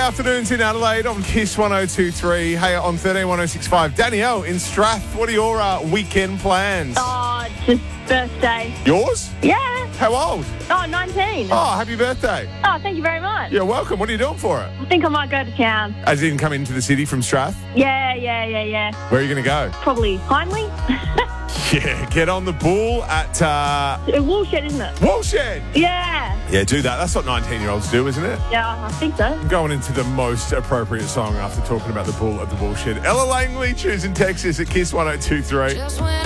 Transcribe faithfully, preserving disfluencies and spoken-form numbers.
afternoons in Adelaide on Kiss one oh two three. Hey, on thirteen one oh six five. Danielle in Strath, what are your uh, weekend plans? Oh, just birthday. Yours? Yeah. How old? Oh, nineteen. Oh, happy birthday. Oh, thank you very much. You're welcome. What are you doing for it? I think I might go to town. As in come into the city from Strath? Yeah, yeah, yeah, yeah. Where are you going to go? Probably Hindley. Yeah, get on the bull at uh, A woolshed, isn't it? Woolshed. Yeah. Yeah, do that. That's what nineteen-year-olds do, isn't it? Yeah, I think so. Going into the most appropriate song after talking about the bull at the Woolshed. Ella Langley choosing Texas at Kiss one oh two three.